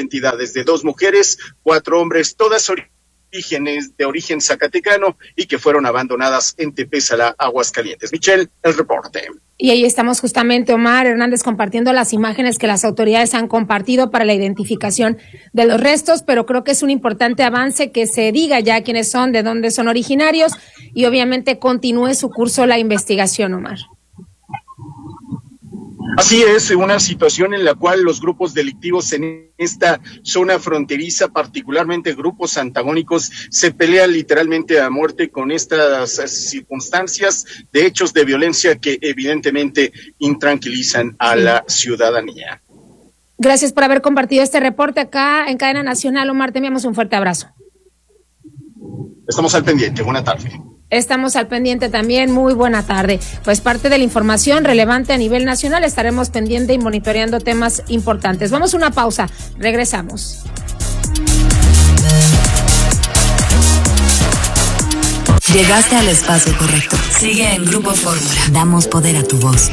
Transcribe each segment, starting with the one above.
identidades de 2 mujeres, 4 hombres, todas de origen zacatecano y que fueron abandonadas en Tepézala, Aguascalientes. Michelle, el reporte. Y ahí estamos justamente, Omar Hernández, compartiendo las imágenes que las autoridades han compartido para la identificación de los restos, pero creo que es un importante avance que se diga ya quiénes son, de dónde son originarios y obviamente continúe su curso la investigación, Omar. Así es, una situación en la cual los grupos delictivos en esta zona fronteriza, particularmente grupos antagónicos, se pelean literalmente a muerte con estas circunstancias de hechos de violencia que evidentemente intranquilizan a la ciudadanía. Gracias por haber compartido este reporte acá en Cadena Nacional, Omar. Te enviamos un fuerte abrazo. Estamos al pendiente. Buena tarde. Estamos al pendiente también, muy buena tarde. Pues parte de la información relevante a nivel nacional, estaremos pendiente y monitoreando temas importantes. Vamos a una pausa, regresamos. Llegaste al espacio correcto. Sigue en Grupo Fórmula. Damos poder a tu voz.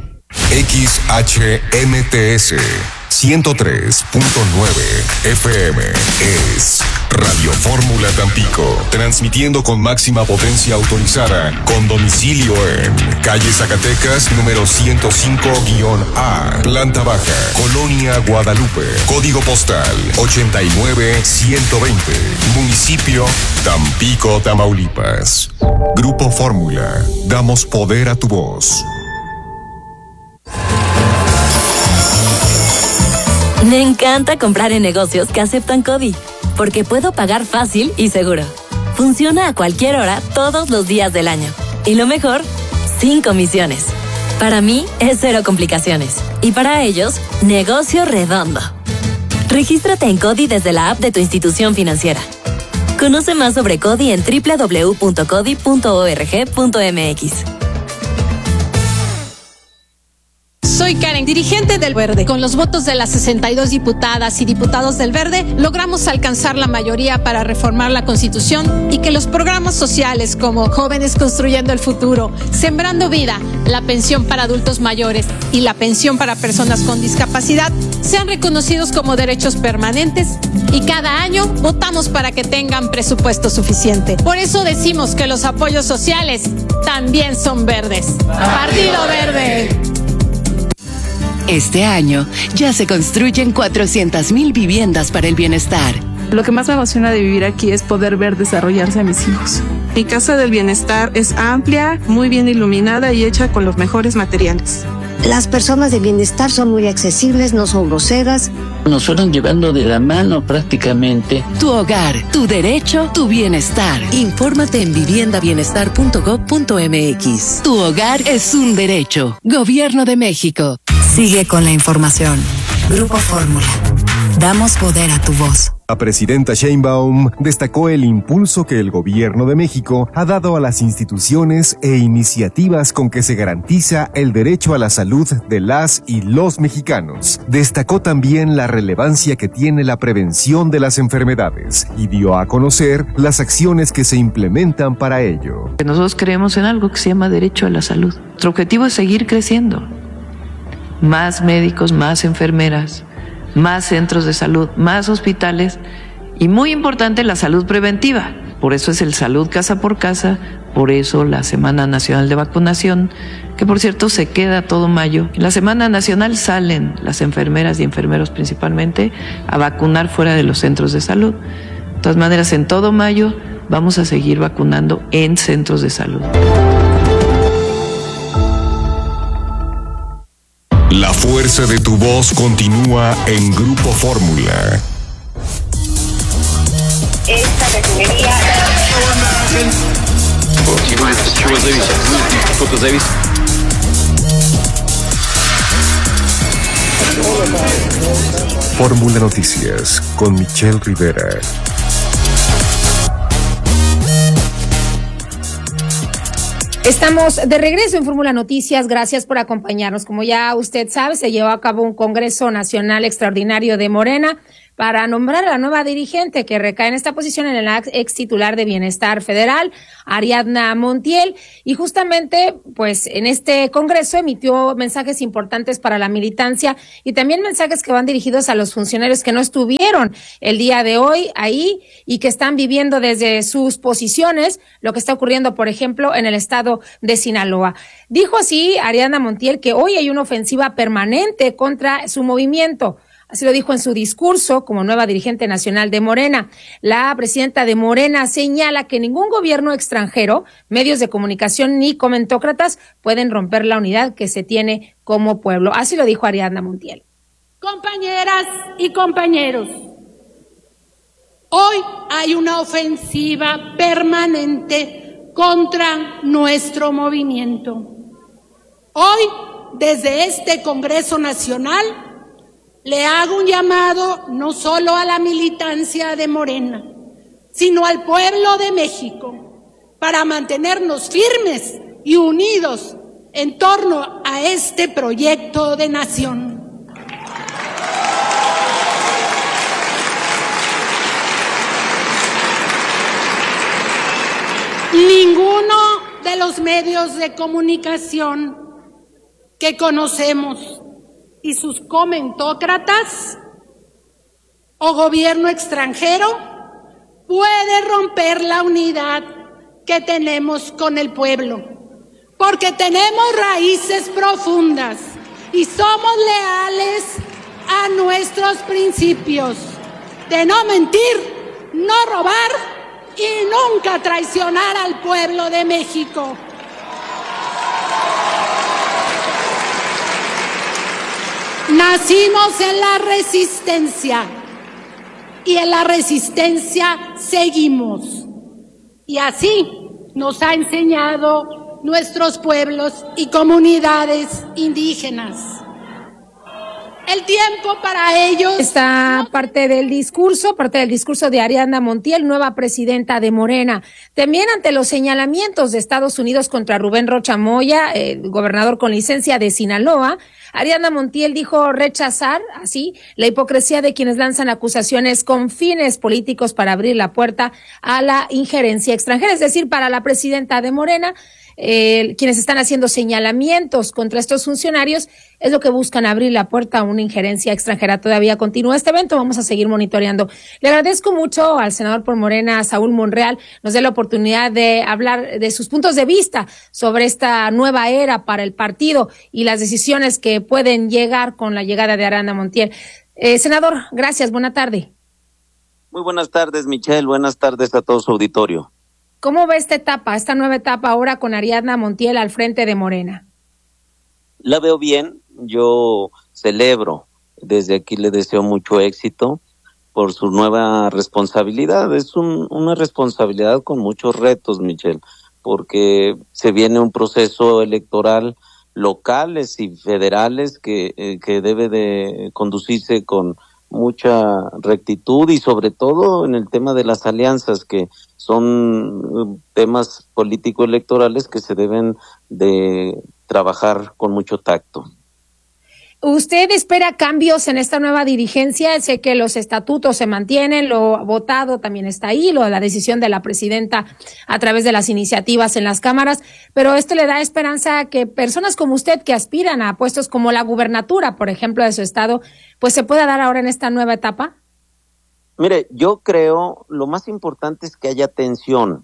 XHMTS 103.9 FM es Radio Fórmula Tampico, transmitiendo con máxima potencia autorizada, con domicilio en calle Zacatecas, número 105-A, planta baja, Colonia Guadalupe, código postal 89120, municipio Tampico, Tamaulipas. Grupo Fórmula, damos poder a tu voz. Me encanta comprar en negocios que aceptan CODI, porque puedo pagar fácil y seguro. Funciona a cualquier hora, todos los días del año. Y lo mejor, sin comisiones. Para mí, es cero complicaciones. Y para ellos, negocio redondo. Regístrate en CODI desde la app de tu institución financiera. Conoce más sobre CODI en www.codi.org.mx. Soy Karen, dirigente del Verde. Con los votos de las 62 diputadas y diputados del Verde, logramos alcanzar la mayoría para reformar la Constitución y que los programas sociales como Jóvenes Construyendo el Futuro, Sembrando Vida, la pensión para adultos mayores y la pensión para personas con discapacidad sean reconocidos como derechos permanentes y cada año votamos para que tengan presupuesto suficiente. Por eso decimos que los apoyos sociales también son verdes. Partido Verde. Este año ya se construyen 400,000 viviendas para el bienestar. Lo que más me emociona de vivir aquí es poder ver desarrollarse a mis hijos. Mi casa del bienestar es amplia, muy bien iluminada y hecha con los mejores materiales. Las personas de bienestar son muy accesibles, no son groseras. Nos fueron llevando de la mano prácticamente. Tu hogar, tu derecho, tu bienestar. Infórmate en viviendabienestar.gov.mx. Tu hogar es un derecho. Gobierno de México. Sigue con la información. Grupo Fórmula. Damos poder a tu voz. La presidenta Sheinbaum destacó el impulso que el gobierno de México ha dado a las instituciones e iniciativas con que se garantiza el derecho a la salud de las y los mexicanos. Destacó también la relevancia que tiene la prevención de las enfermedades y dio a conocer las acciones que se implementan para ello. Nosotros creemos en algo que se llama derecho a la salud. Nuestro objetivo es seguir creciendo. Más médicos, más enfermeras, más centros de salud, más hospitales y muy importante la salud preventiva. Por eso es el Salud Casa por Casa, por eso la Semana Nacional de Vacunación, que por cierto se queda todo mayo. En la Semana Nacional salen las enfermeras y enfermeros principalmente a vacunar fuera de los centros de salud. De todas maneras, en todo mayo vamos a seguir vacunando en centros de salud. La fuerza de tu voz continúa en Grupo Fórmula. Esta refinería... Fórmula Noticias con Michelle Rivera. Estamos de regreso en Fórmula Noticias, gracias por acompañarnos. Como ya usted sabe, se llevó a cabo un Congreso Nacional Extraordinario de Morena para nombrar a la nueva dirigente que recae en esta posición en la ex titular de Bienestar Federal, Ariadna Montiel, y justamente pues en este congreso emitió mensajes importantes para la militancia y también mensajes que van dirigidos a los funcionarios que no estuvieron el día de hoy ahí y que están viviendo desde sus posiciones lo que está ocurriendo, por ejemplo, en el estado de Sinaloa. Dijo así Ariadna Montiel que hoy hay una ofensiva permanente contra su movimiento. Así lo dijo en su discurso como nueva dirigente nacional de Morena. La presidenta de Morena señala que ningún gobierno extranjero, medios de comunicación ni comentócratas pueden romper la unidad que se tiene como pueblo. Así lo dijo Ariadna Montiel. Compañeras y compañeros, hoy hay una ofensiva permanente contra nuestro movimiento. Hoy, desde este Congreso Nacional, le hago un llamado no solo a la militancia de Morena, sino al pueblo de México, para mantenernos firmes y unidos en torno a este proyecto de nación. Ninguno de los medios de comunicación que conocemos y sus comentócratas o gobierno extranjero puede romper la unidad que tenemos con el pueblo, porque tenemos raíces profundas y somos leales a nuestros principios de no mentir, no robar y nunca traicionar al pueblo de México. Nacimos en la resistencia y en la resistencia seguimos. Y así nos ha enseñado nuestros pueblos y comunidades indígenas. El tiempo para ellos. Esta parte del discurso de Ariadna Montiel, nueva presidenta de Morena. También ante los señalamientos de Estados Unidos contra Rubén Rocha Moya, gobernador con licencia de Sinaloa, Ariadna Montiel dijo rechazar, así, la hipocresía de quienes lanzan acusaciones con fines políticos para abrir la puerta a la injerencia extranjera, es decir, para la presidenta de Morena. Quienes están haciendo señalamientos contra estos funcionarios es lo que buscan, abrir la puerta a una injerencia extranjera. Todavía continúa este evento, vamos a seguir monitoreando. Le agradezco mucho al senador por Morena, Saúl Monreal, nos dé la oportunidad de hablar de sus puntos de vista sobre esta nueva era para el partido y las decisiones que pueden llegar con la llegada de Ariadna Montiel. Senador, gracias, buena tarde. Muy buenas tardes, Michelle, buenas tardes a todo su auditorio. ¿Cómo ve esta nueva etapa ahora con Ariadna Montiel al frente de Morena? La veo bien, yo celebro, desde aquí le deseo mucho éxito por su nueva responsabilidad. Es una responsabilidad con muchos retos, Michelle, porque se viene un proceso electoral locales y federales que debe de conducirse con mucha rectitud y sobre todo en el tema de las alianzas, que son temas político-electorales que se deben de trabajar con mucho tacto. ¿Usted espera cambios en esta nueva dirigencia? Sé que los estatutos se mantienen, lo votado también está ahí, lo de la decisión de la presidenta a través de las iniciativas en las cámaras, pero esto le da esperanza a que personas como usted que aspiran a puestos como la gubernatura, por ejemplo, de su estado, pues se pueda dar ahora en esta nueva etapa. Mire, yo creo lo más importante es que haya tensión.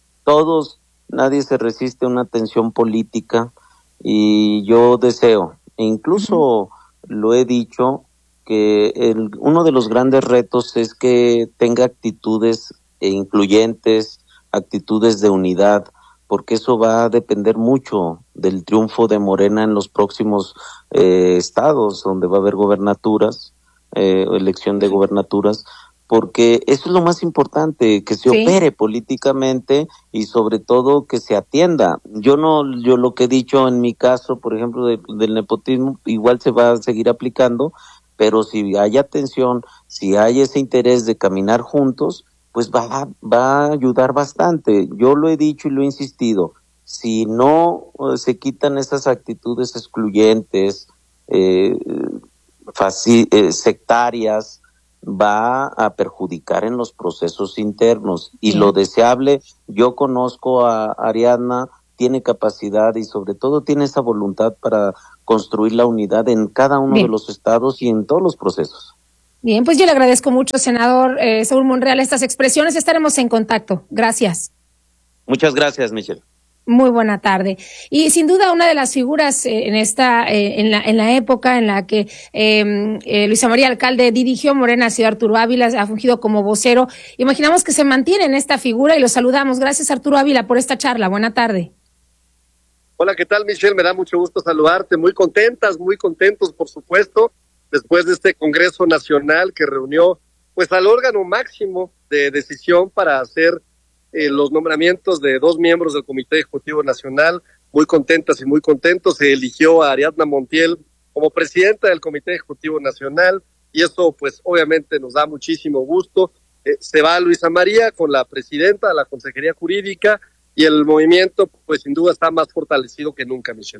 Nadie se resiste a una tensión política y yo deseo, e incluso lo he dicho, que uno de los grandes retos es que tenga actitudes incluyentes, actitudes de unidad, porque eso va a depender mucho del triunfo de Morena en los próximos estados, donde va a haber gobernaturas, elección de gobernaturas, porque eso es lo más importante, que se opere políticamente y sobre todo que se atienda. Yo lo que he dicho en mi caso, por ejemplo, del nepotismo, igual se va a seguir aplicando, pero si hay atención, si hay ese interés de caminar juntos, pues va a ayudar bastante. Yo lo he dicho y lo he insistido, si no se quitan esas actitudes excluyentes, sectarias, va a perjudicar en los procesos internos. Y lo deseable, yo conozco a Ariadna, tiene capacidad y sobre todo tiene esa voluntad para construir la unidad en cada uno de los estados y en todos los procesos. Bien, pues yo le agradezco mucho, senador Saúl Monreal, estas expresiones. Estaremos en contacto. Gracias. Muchas gracias, Michelle. Muy buena tarde. Y sin duda una de las figuras en la época en la que Luisa María Alcalde dirigió Morena ha sido Arturo Ávila, ha fungido como vocero. Imaginamos que se mantiene en esta figura y lo saludamos. Gracias, Arturo Ávila, por esta charla. Buena tarde. Hola, ¿qué tal, Michelle? Me da mucho gusto saludarte. Muy contentas, muy contentos, por supuesto, después de este Congreso Nacional que reunió pues al órgano máximo de decisión para hacer los nombramientos de 2 miembros del Comité Ejecutivo Nacional. Muy contentas y muy contentos. Se eligió a Ariadna Montiel como presidenta del Comité Ejecutivo Nacional y eso pues obviamente nos da muchísimo gusto. Se va Luisa María con la presidenta de la Consejería Jurídica y el movimiento pues sin duda está más fortalecido que nunca, Michelle.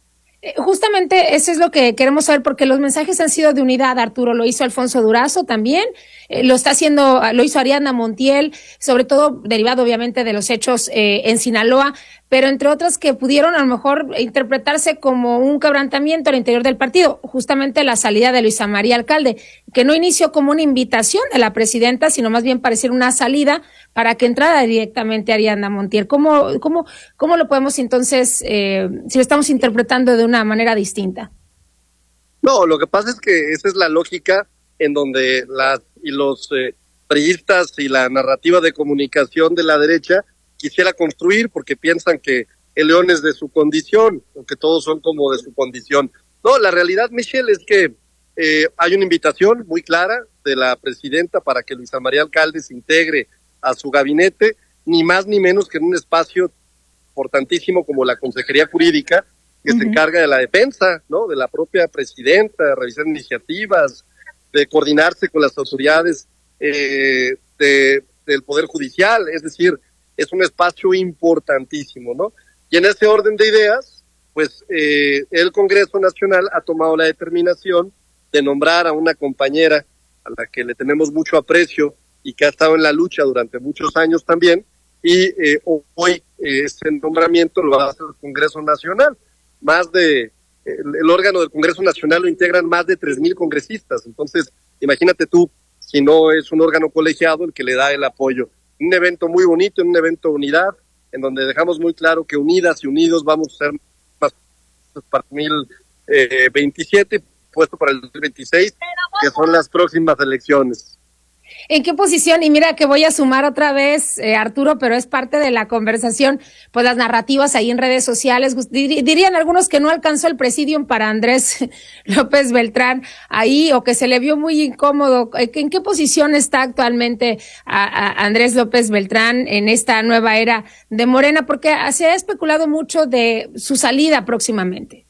Justamente eso es lo que queremos saber, porque los mensajes han sido de unidad, Arturo. Lo hizo Alfonso Durazo también, lo hizo Ariadna Montiel, sobre todo derivado obviamente de los hechos en Sinaloa, pero entre otras que pudieron a lo mejor interpretarse como un quebrantamiento al interior del partido, justamente la salida de Luisa María Alcalde, que no inició como una invitación de la presidenta, sino más bien pareciera una salida para que entrara directamente Ariadna Montiel. ¿Cómo lo podemos entonces, si lo estamos interpretando de una manera distinta? No, lo que pasa es que esa es la lógica en donde los priistas y la narrativa de comunicación de la derecha quisiera construir, porque piensan que el león es de su condición, o que todos son como de su condición. No, la realidad, Michelle, es que hay una invitación muy clara de la presidenta para que Luisa María Alcalde se integre a su gabinete, ni más ni menos que en un espacio importantísimo como la Consejería Jurídica, que se encarga de la defensa, ¿no?, de la propia presidenta, de revisar iniciativas, de coordinarse con las autoridades del Poder Judicial. Es decir, es un espacio importantísimo, ¿no? Y en ese orden de ideas, pues el Congreso Nacional ha tomado la determinación de nombrar a una compañera a la que le tenemos mucho aprecio y que ha estado en la lucha durante muchos años también, y hoy ese nombramiento lo va a hacer el Congreso Nacional. El órgano del Congreso Nacional lo integran más de 3,000 congresistas, entonces imagínate tú, si no es un órgano colegiado el que le da el apoyo. Un evento muy bonito, un evento de unidad, en donde dejamos muy claro que unidas y unidos vamos a ser más para 2027, puesto para el 2026, que son las próximas elecciones. ¿En qué posición? Y mira que voy a sumar otra vez, Arturo, pero es parte de la conversación, pues las narrativas ahí en redes sociales. Dirían algunos que no alcanzó el presidium para Andrés López Beltrán ahí, o que se le vio muy incómodo. ¿En qué posición está actualmente a Andrés López Beltrán en esta nueva era de Morena? Porque se ha especulado mucho de su salida próximamente.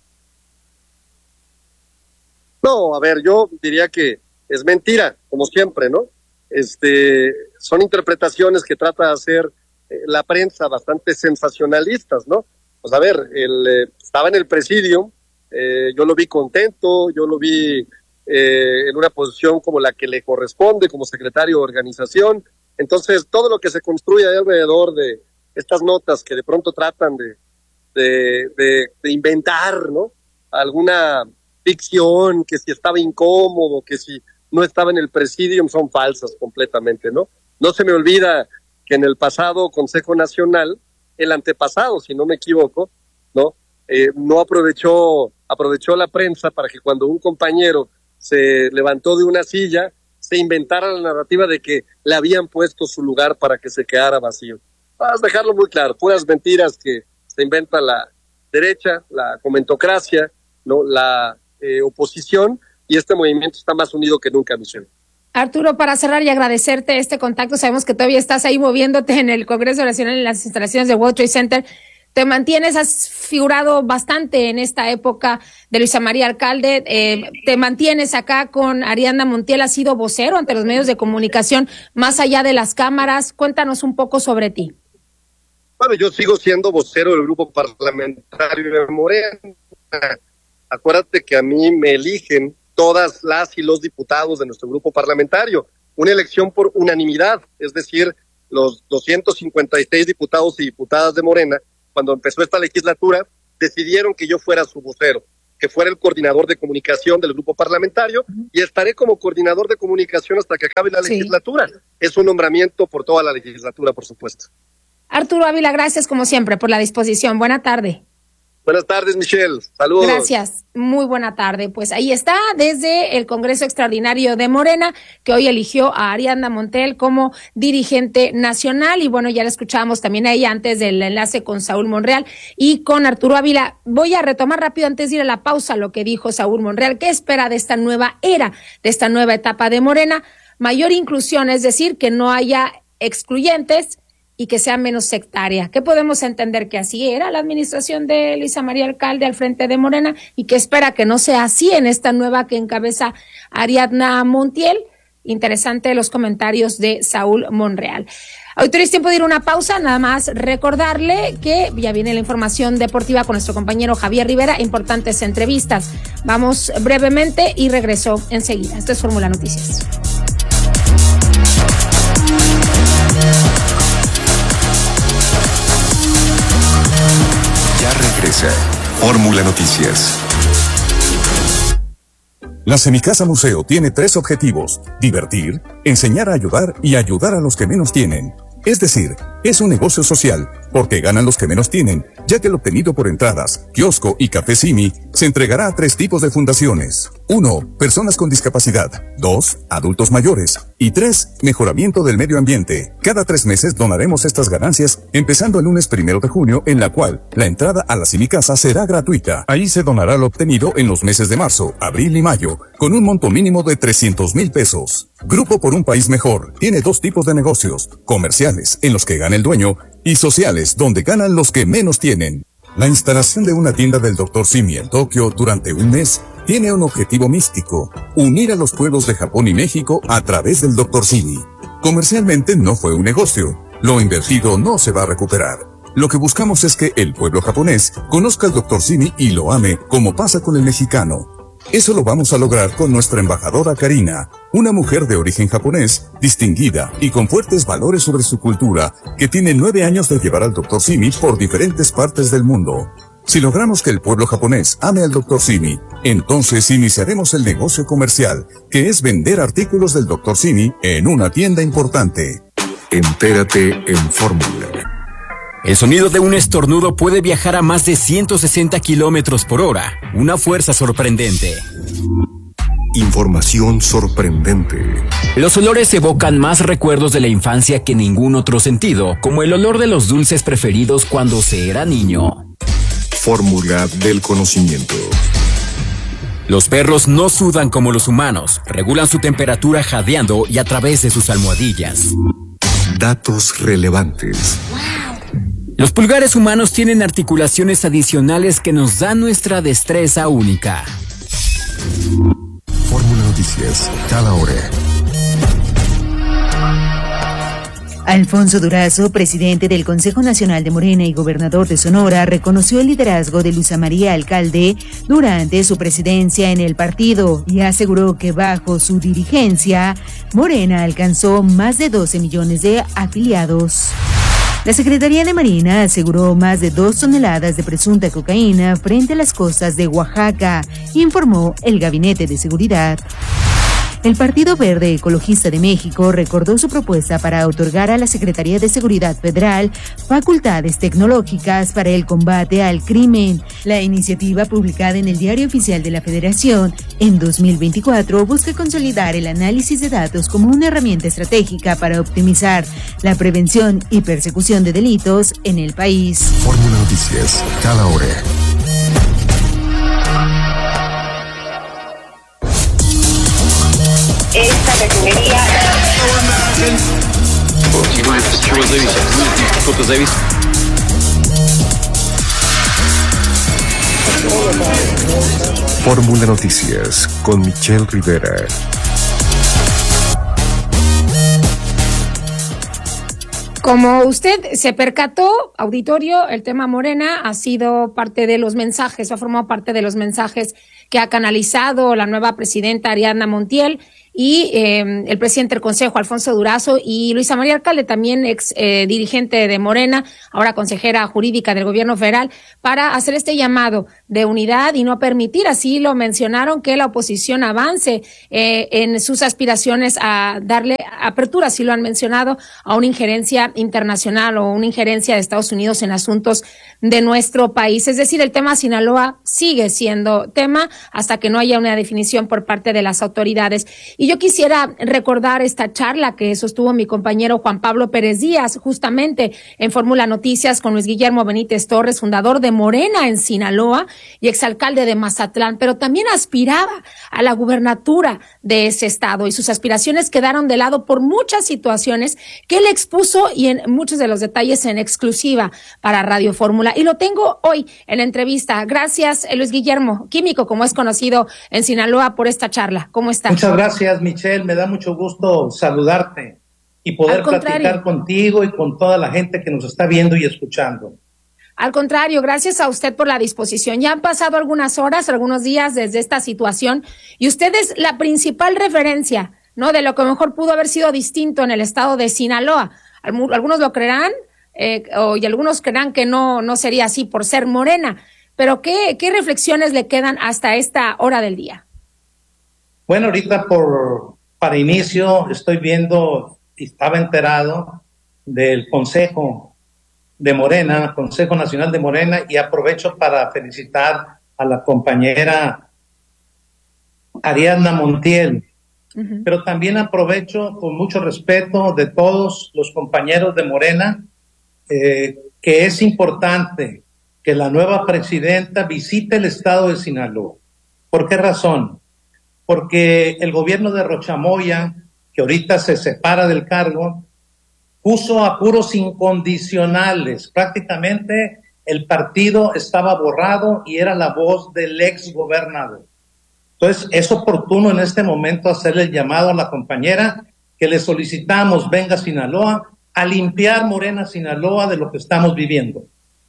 No, a ver, yo diría que es mentira, como siempre, ¿no? Son interpretaciones que trata de hacer la prensa bastante sensacionalistas, ¿no? Pues a ver, estaba en el presidium, yo lo vi contento, yo lo vi en una posición como la que le corresponde como secretario de organización. Entonces, todo lo que se construye alrededor de estas notas que de pronto tratan de inventar, ¿no?, alguna ficción, que si estaba incómodo, que si no estaba en el presidium, son falsas completamente, ¿no? No se me olvida que en el pasado Consejo Nacional, el antepasado, si no me equivoco, ¿no?, no aprovechó la prensa para que cuando un compañero se levantó de una silla, se inventara la narrativa de que le habían puesto su lugar para que se quedara vacío. Vamos a dejarlo muy claro, puras mentiras que se inventa la derecha, la comentocracia, ¿no?, la oposición, y este movimiento está más unido que nunca, Michelle. Arturo, para cerrar y agradecerte este contacto, sabemos que todavía estás ahí moviéndote en el Congreso Nacional, en las instalaciones del World Trade Center. Te mantienes, has figurado bastante en esta época de Luisa María Alcalde, te mantienes acá con Ariadna Montiel, has sido vocero ante los medios de comunicación, más allá de las cámaras. Cuéntanos un poco sobre ti. Bueno, yo sigo siendo vocero del grupo parlamentario de Morena. Acuérdate que a mí me eligen todas las y los diputados de nuestro grupo parlamentario. Una elección por unanimidad, es decir, los 256 diputados y diputadas de Morena, cuando empezó esta legislatura, decidieron que yo fuera su vocero, que fuera el coordinador de comunicación del grupo parlamentario, y estaré como coordinador de comunicación hasta que acabe la legislatura. Es un nombramiento por toda la legislatura, por supuesto. Arturo Ávila, gracias como siempre por la disposición. Buena tarde. Buenas tardes, Michelle. Saludos. Gracias. Muy buena tarde. Pues ahí está, desde el Congreso Extraordinario de Morena, que hoy eligió a Ariadna Montiel como dirigente nacional. Y bueno, ya la escuchábamos también ahí antes del enlace con Saúl Monreal y con Arturo Ávila. Voy a retomar rápido antes de ir a la pausa lo que dijo Saúl Monreal. ¿Qué espera de esta nueva era, de esta nueva etapa de Morena? Mayor inclusión, es decir, que no haya excluyentes y que sea menos sectaria. ¿Qué podemos entender? Que así era la administración de Elisa María Alcalde al frente de Morena y que espera que no sea así en esta nueva que encabeza Ariadna Montiel. Interesante los comentarios de Saúl Monreal. Ahorita es tiempo de ir a una pausa, nada más recordarle que ya viene la información deportiva con nuestro compañero Javier Rivera, importantes entrevistas. Vamos brevemente y regreso enseguida. Esto es Fórmula Noticias. Regresa Fórmula Noticias. La Semicasa Museo tiene 3 objetivos: divertir, enseñar a ayudar y ayudar a los que menos tienen. Es decir, es un negocio social, porque ganan los que menos tienen, ya que el obtenido por entradas, kiosco y café Simi se entregará a 3 tipos de fundaciones. 1. Personas con discapacidad. 2. Adultos mayores. Y 3. Mejoramiento del medio ambiente. Cada 3 meses donaremos estas ganancias, empezando el lunes 1 de junio, en la cual la entrada a la Semicasa será gratuita. Ahí se donará lo obtenido en los meses de marzo, abril y mayo, con un monto mínimo de 300,000 pesos. Grupo por un País Mejor tiene 2 tipos de negocios: comerciales, en los que gana el dueño, y sociales, donde ganan los que menos tienen. La instalación de una tienda del Dr. Simi en Tokio durante un mes tiene un objetivo místico: unir a los pueblos de Japón y México a través del Dr. Simi. Comercialmente no fue un negocio. Lo invertido no se va a recuperar. Lo que buscamos es que el pueblo japonés conozca al Dr. Simi y lo ame, como pasa con el mexicano. Eso lo vamos a lograr con nuestra embajadora Karina, una mujer de origen japonés, distinguida y con fuertes valores sobre su cultura, que tiene 9 años de llevar al Dr. Simi por diferentes partes del mundo. Si logramos que el pueblo japonés ame al Dr. Simi, entonces iniciaremos el negocio comercial, que es vender artículos del Dr. Simi en una tienda importante. Entérate en Fórmula. El sonido de un estornudo puede viajar a más de 160 kilómetros por hora, una fuerza sorprendente. Información sorprendente. Los olores evocan más recuerdos de la infancia que ningún otro sentido, como el olor de los dulces preferidos cuando se era niño. Fórmula del conocimiento. Los perros no sudan como los humanos, regulan su temperatura jadeando y a través de sus almohadillas. Datos relevantes. Los pulgares humanos tienen articulaciones adicionales que nos dan nuestra destreza única. Fórmula Noticias, cada hora. Alfonso Durazo, presidente del Consejo Nacional de Morena y gobernador de Sonora, reconoció el liderazgo de Elisa María Alcalde durante su presidencia en el partido y aseguró que bajo su dirigencia, Morena alcanzó más de 12 millones de afiliados. La Secretaría de Marina aseguró más de 2 toneladas de presunta cocaína frente a las costas de Oaxaca, informó el Gabinete de Seguridad. El Partido Verde Ecologista de México recordó su propuesta para otorgar a la Secretaría de Seguridad Federal facultades tecnológicas para el combate al crimen. La iniciativa, publicada en el Diario Oficial de la Federación en 2024, busca consolidar el análisis de datos como una herramienta estratégica para optimizar la prevención y persecución de delitos en el país. Fórmula Noticias, cada hora. Esta refinería. Fórmula Noticias con Michelle Rivera. Como usted se percató, auditorio, el tema Morena ha sido parte de los mensajes, ha formado parte de los mensajes que ha canalizado la nueva presidenta Ariadna Montiel y el presidente del Consejo, Alfonso Durazo, y Luisa María Alcalde, también ex dirigente de Morena, ahora consejera jurídica del gobierno federal, para hacer este llamado de unidad y no permitir, así lo mencionaron, que la oposición avance en sus aspiraciones a darle apertura, así lo han mencionado, a una injerencia internacional o una injerencia de Estados Unidos en asuntos de nuestro país. Es decir, el tema Sinaloa sigue siendo tema hasta que no haya una definición por parte de las autoridades. Y yo quisiera recordar esta charla que sostuvo mi compañero Juan Pablo Pérez Díaz, justamente en Fórmula Noticias, con Luis Guillermo Benítez Torres, fundador de Morena en Sinaloa y exalcalde de Mazatlán, pero también aspiraba a la gubernatura de ese estado y sus aspiraciones quedaron de lado por muchas situaciones que él expuso y en muchos de los detalles en exclusiva para Radio Fórmula. Y lo tengo hoy en la entrevista. Gracias, Luis Guillermo, químico, como es conocido en Sinaloa, por esta charla. ¿Cómo está? Muchas gracias, Michelle. Me da mucho gusto saludarte y poder platicar contigo y con toda la gente que nos está viendo y escuchando. Al contrario, gracias a usted por la disposición. Ya han pasado algunas horas, algunos días desde esta situación y usted es la principal referencia, ¿no?, de lo que mejor pudo haber sido distinto en el estado de Sinaloa. Algunos lo creerán y algunos creerán que no sería así por ser Morena. Pero ¿qué reflexiones le quedan hasta esta hora del día? Bueno, ahorita para inicio estoy viendo y estaba enterado del Consejo de Morena, Consejo Nacional de Morena, y aprovecho para felicitar a la compañera Ariadna Montiel. Uh-huh. Pero también aprovecho con mucho respeto de todos los compañeros de Morena, que es importante que la nueva presidenta visite el estado de Sinaloa. ¿Por qué razón? Porque el gobierno de Rochamoya, que ahorita se separa del cargo, puso apuros incondicionales. Prácticamente el partido estaba borrado y era la voz del ex gobernador. Entonces es oportuno en este momento hacerle el llamado a la compañera que le solicitamos venga a Sinaloa a limpiar Morena Sinaloa de lo que estamos viviendo.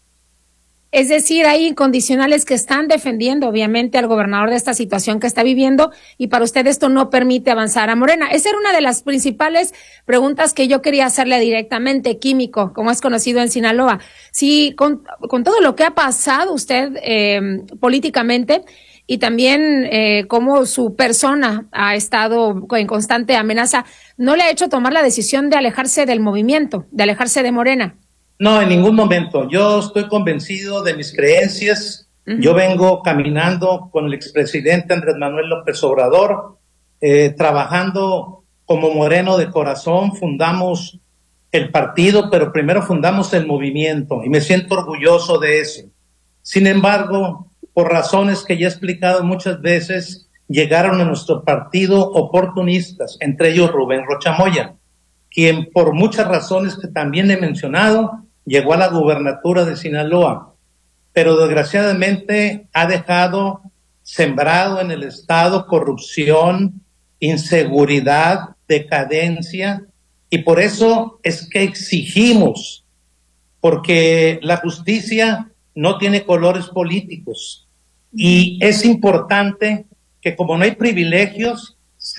Es decir, hay incondicionales que están defendiendo, obviamente, al gobernador de esta situación que está viviendo y para usted esto no permite avanzar a Morena. Esa era una de las principales preguntas que yo quería hacerle directamente, químico, como es conocido en Sinaloa. Si con todo lo que ha pasado usted políticamente y también cómo su persona ha estado en constante amenaza, ¿no le ha hecho tomar la decisión de alejarse del movimiento, de alejarse de Morena? No, en ningún momento. Yo estoy convencido de mis creencias. Uh-huh. Yo vengo caminando con el expresidente Andrés Manuel López Obrador, trabajando como moreno de corazón. Fundamos el partido, pero primero fundamos el movimiento y me siento orgulloso de eso. Sin embargo, por razones que ya he explicado muchas veces, llegaron a nuestro partido oportunistas, entre ellos Rubén Rochamoya, quien por muchas razones que también he mencionado, llegó a la gubernatura de Sinaloa, pero desgraciadamente ha dejado sembrado en el estado corrupción, inseguridad, decadencia, y por eso es que exigimos, porque la justicia no tiene colores políticos, y es importante que como no hay privilegios,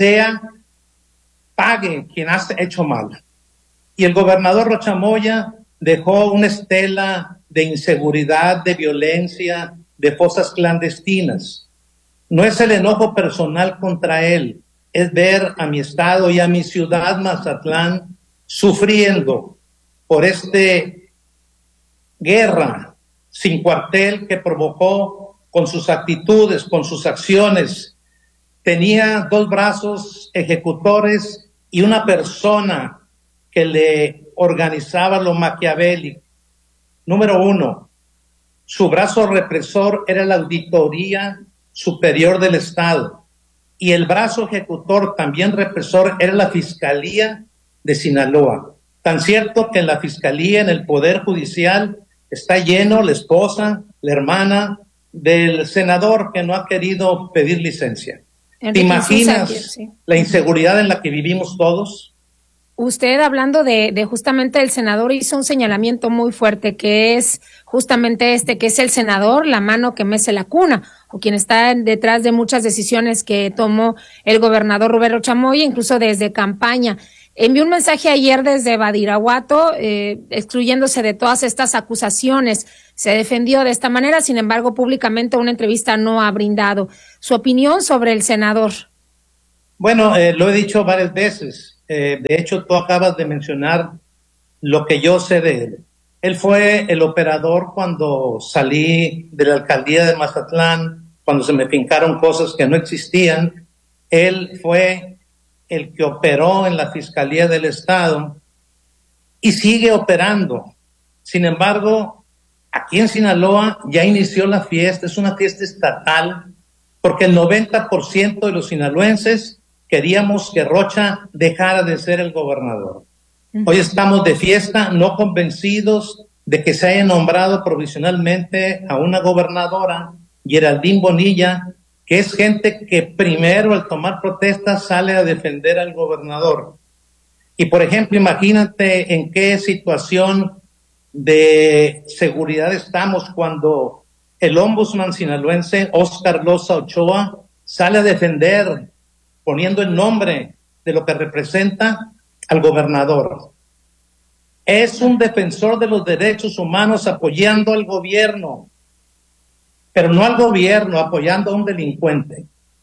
pague quien ha hecho mal. Y el gobernador Rochamoya dejó una estela de inseguridad, de violencia, de fosas clandestinas. No es el enojo personal contra él, es ver a mi estado y a mi ciudad, Mazatlán, sufriendo por guerra sin cuartel que provocó con sus actitudes, con sus acciones. Tenía 2 brazos ejecutores y una persona que le organizaba lo maquiavélico. Número 1, su brazo represor era la Auditoría Superior del Estado y el brazo ejecutor, también represor, era la Fiscalía de Sinaloa. Tan cierto que en la Fiscalía, en el Poder Judicial, está lleno la esposa, la hermana del senador que no ha querido pedir licencia. ¿Te imaginas la inseguridad en la que vivimos todos? usted, hablando de justamente el senador, hizo un señalamiento muy fuerte, que es justamente que es el senador, la mano que mece la cuna, o quien está detrás de muchas decisiones que tomó el gobernador Rubén Rocha Moya, incluso desde campaña. Envió un mensaje ayer desde Badiraguato, excluyéndose de todas estas acusaciones. Se defendió de esta manera, sin embargo, públicamente una entrevista no ha brindado. ¿Su opinión sobre el senador? Bueno, lo he dicho varias veces. De hecho, tú acabas de mencionar lo que yo sé de él. Él fue el operador cuando salí de la alcaldía de Mazatlán, cuando se me fincaron cosas que no existían. Él fue el que operó en la Fiscalía del Estado y sigue operando. Sin embargo, aquí en Sinaloa ya inició la fiesta, es una fiesta estatal, porque el 90% de los sinaloenses queríamos que Rocha dejara de ser el gobernador. Hoy estamos de fiesta, no convencidos de que se haya nombrado provisionalmente a una gobernadora, Geraldine Bonilla, que es gente que primero al tomar protestas sale a defender al gobernador. Y por ejemplo, imagínate en qué situación de seguridad estamos cuando el ombudsman sinaloense, Óscar Loza Ochoa, sale a defender, poniendo el nombre de lo que representa al gobernador. Es un defensor de los derechos humanos apoyando al gobierno, pero no al gobierno, apoyando a un delincuente.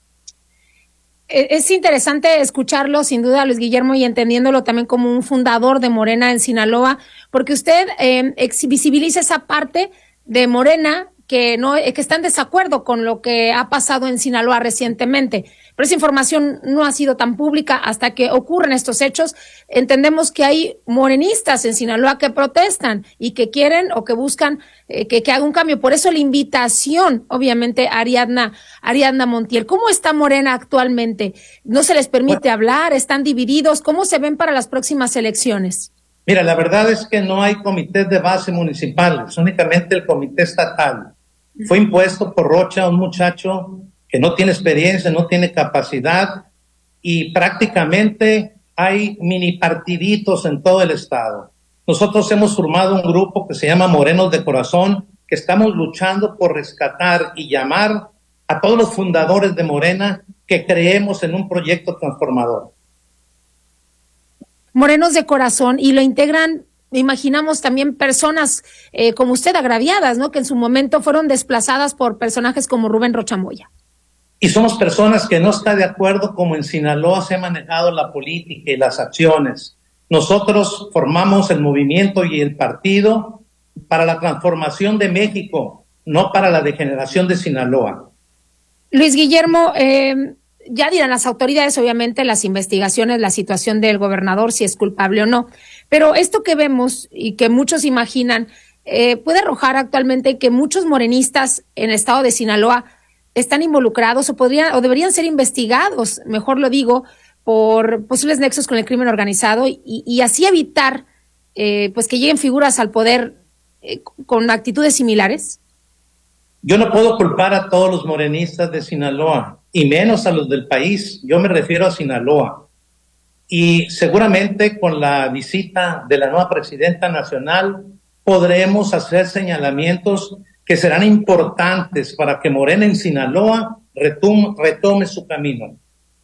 Es interesante escucharlo, sin duda, Luis Guillermo, y entendiéndolo también como un fundador de Morena en Sinaloa, porque usted visibiliza esa parte de Morena que está en desacuerdo con lo que ha pasado en Sinaloa recientemente. Pero esa información no ha sido tan pública hasta que ocurren estos hechos. Entendemos que hay morenistas en Sinaloa que protestan y que quieren o que buscan que haga un cambio. Por eso la invitación, obviamente, a Ariadna Montiel. ¿Cómo está Morena actualmente? ¿No se les permite hablar? ¿Están divididos? ¿Cómo se ven para las próximas elecciones? Mira, la verdad es que no hay comités de base municipales, únicamente el comité estatal. Fue impuesto por Rocha, un muchacho que no tiene experiencia, no tiene capacidad, y prácticamente hay mini partiditos en todo el estado. Nosotros hemos formado un grupo que se llama Morenos de Corazón, que estamos luchando por rescatar y llamar a todos los fundadores de Morena que creemos en un proyecto transformador. Morenos de Corazón, y lo integran, imaginamos, también personas como usted, agraviadas, ¿no? Que en su momento fueron desplazadas por personajes como Rubén Rocha Moya. Y somos personas que no están de acuerdo como en Sinaloa se ha manejado la política y las acciones. Nosotros formamos el movimiento y el partido para la transformación de México, no para la degeneración de Sinaloa. Luis Guillermo, ya dirán las autoridades, obviamente, las investigaciones, la situación del gobernador, si es culpable o no. Pero esto que vemos y que muchos imaginan puede arrojar actualmente que muchos morenistas en el estado de Sinaloa están involucrados o deberían ser investigados, mejor lo digo, por posibles nexos con el crimen organizado y así evitar pues que lleguen figuras al poder con actitudes similares. Yo no puedo culpar a todos los morenistas de Sinaloa, y menos a los del país. Yo me refiero a Sinaloa. Y seguramente con la visita de la nueva presidenta nacional podremos hacer señalamientos que serán importantes para que Morena en Sinaloa retome su camino.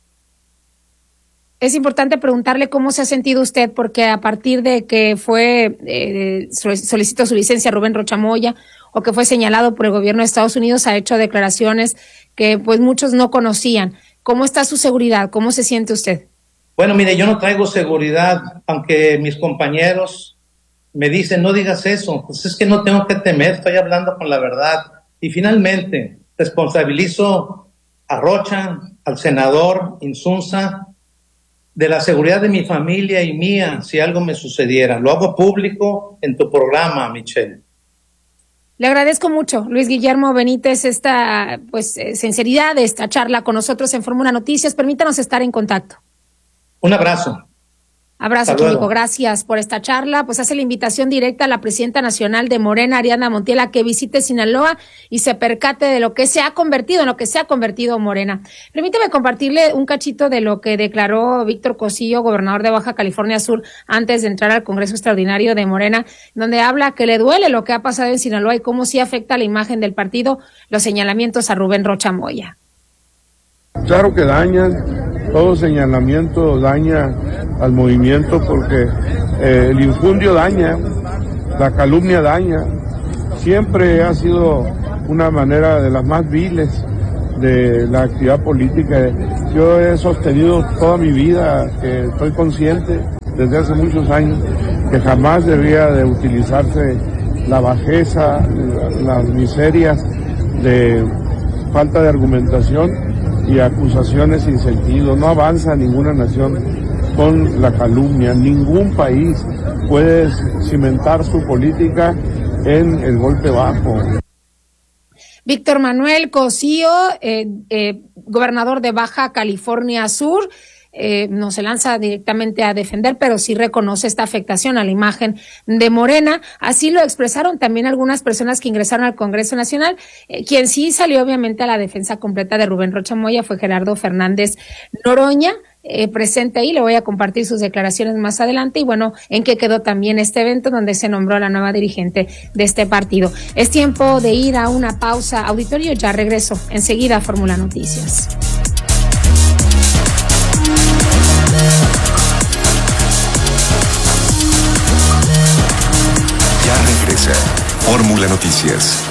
Es importante preguntarle cómo se ha sentido usted, porque a partir de que solicitó su licencia Rubén Rocha Moya, o que fue señalado por el gobierno de Estados Unidos, ha hecho declaraciones que pues muchos no conocían. ¿Cómo está su seguridad? ¿Cómo se siente usted? Bueno, mire, yo no traigo seguridad, aunque mis compañeros me dicen, no digas eso, pues es que no tengo que temer, estoy hablando con la verdad. Y finalmente, responsabilizo a Rocha, al senador Insunza, de la seguridad de mi familia y mía si algo me sucediera. Lo hago público en tu programa, Michelle. Le agradezco mucho, Luis Guillermo Benítez, esta sinceridad de esta charla con nosotros en Fórmula Noticias. Permítanos estar en contacto. Un abrazo. Abrazo, Químico. Gracias por esta charla. Pues hace la invitación directa a la presidenta nacional de Morena, Ariadna Montiel, a que visite Sinaloa y se percate de lo que se ha convertido, Morena. Permíteme compartirle un cachito de lo que declaró Víctor Cosío, gobernador de Baja California Sur, antes de entrar al Congreso Extraordinario de Morena, donde habla que le duele lo que ha pasado en Sinaloa y cómo sí afecta la imagen del partido, los señalamientos a Rubén Rocha Moya. Claro que dañan, todo señalamiento daña al movimiento porque el infundio daña, la calumnia daña, siempre ha sido una manera de las más viles de la actividad política. Yo he sostenido toda mi vida, que estoy consciente desde hace muchos años, que jamás debía de utilizarse la bajeza, las miserias de falta de argumentación y acusaciones sin sentido. No avanza ninguna nación con la calumnia. Ningún país puede cimentar su política en el golpe bajo. Víctor Manuel Cosío, gobernador de Baja California Sur, no se lanza directamente a defender, pero sí reconoce esta afectación a la imagen de Morena. Así lo expresaron también algunas personas que ingresaron al Congreso Nacional. Quien sí salió obviamente a la defensa completa de Rubén Rocha Moya fue Gerardo Fernández Noroña, presente ahí. Le voy a compartir sus declaraciones más adelante y bueno, en qué quedó también este evento donde se nombró a la nueva dirigente de este partido. Es tiempo de ir a una pausa, auditorio, ya regreso enseguida a Fórmula Noticias. Regresa Fórmula Noticias.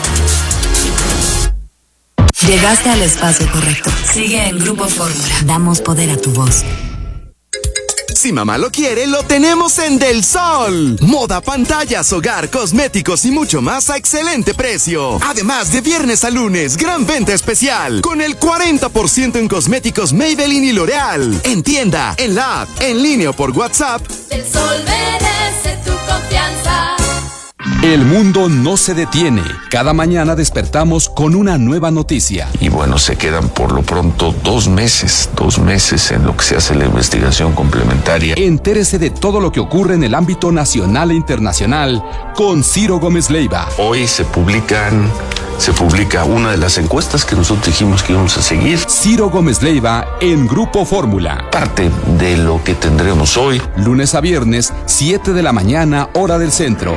Llegaste al espacio correcto. Sigue en Grupo Fórmula. Damos poder a tu voz. Si mamá lo quiere, lo tenemos en Del Sol. Moda, pantallas, hogar, cosméticos y mucho más a excelente precio. Además, de viernes a lunes, gran venta especial con el 40% en cosméticos Maybelline y L'Oreal. En tienda, en la app, en línea o por WhatsApp. Del Sol merece tu confianza. El mundo no se detiene. Cada mañana despertamos con una nueva noticia. Y bueno, se quedan por lo pronto 2 meses en lo que se hace la investigación complementaria. Entérese de todo lo que ocurre en el ámbito nacional e internacional con Ciro Gómez Leiva. Hoy se publica una de las encuestas que nosotros dijimos que íbamos a seguir. Ciro Gómez Leiva en Grupo Fórmula. Parte de lo que tendremos hoy. Lunes a viernes, 7 de la mañana, hora del centro.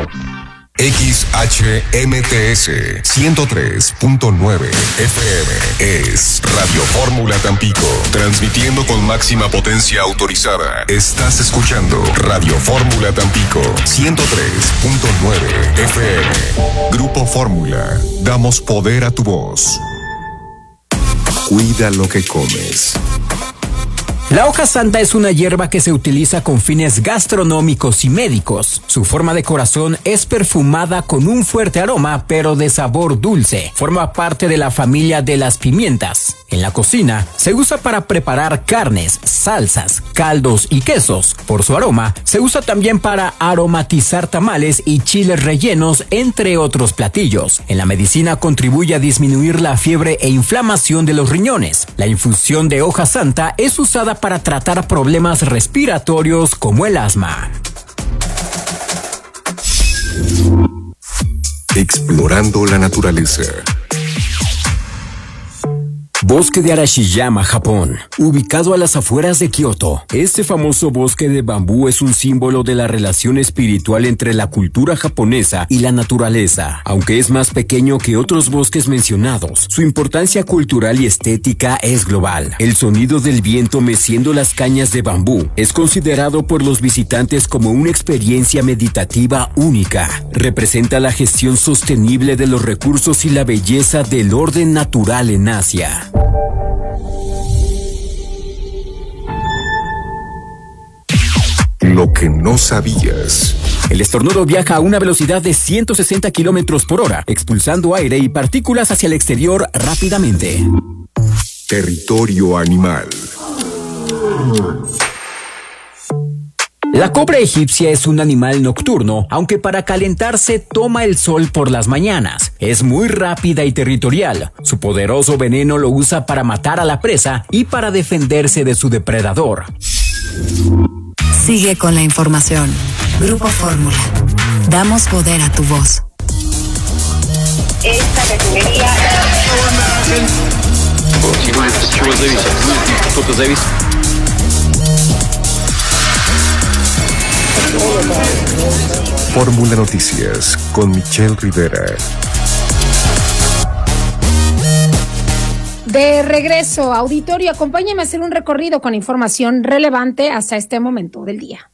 XHMTS 103.9 FM es Radio Fórmula Tampico, transmitiendo con máxima potencia autorizada. Estás escuchando Radio Fórmula Tampico 103.9 FM. Grupo Fórmula, damos poder a tu voz. Cuida lo que comes. La hoja santa es una hierba que se utiliza con fines gastronómicos y médicos. Su forma de corazón es perfumada con un fuerte aroma, pero de sabor dulce. Forma parte de la familia de las pimientas. En la cocina se usa para preparar carnes, salsas, caldos y quesos. Por su aroma, se usa también para aromatizar tamales y chiles rellenos, entre otros platillos. En la medicina contribuye a disminuir la fiebre e inflamación de los riñones. La infusión de hoja santa es usada para tratar problemas respiratorios como el asma. Explorando la naturaleza. Bosque de Arashiyama, Japón, ubicado a las afueras de Kioto. Este famoso bosque de bambú es un símbolo de la relación espiritual entre la cultura japonesa y la naturaleza. Aunque es más pequeño que otros bosques mencionados, su importancia cultural y estética es global. El sonido del viento meciendo las cañas de bambú es considerado por los visitantes como una experiencia meditativa única. Representa la gestión sostenible de los recursos y la belleza del orden natural en Asia. Lo que no sabías. El estornudo viaja a una velocidad de 160 kilómetros por hora, expulsando aire y partículas hacia el exterior rápidamente. Territorio animal. La cobra egipcia es un animal nocturno, aunque para calentarse toma el sol por las mañanas. Es muy rápida y territorial. Su poderoso veneno lo usa para matar a la presa y para defenderse de su depredador. Sigue con la información. Grupo Fórmula. Damos poder a tu voz. Esta refinería... Fórmula Noticias con Michelle Rivera. De regreso, auditorio, acompáñame a hacer un recorrido con información relevante hasta este momento del día.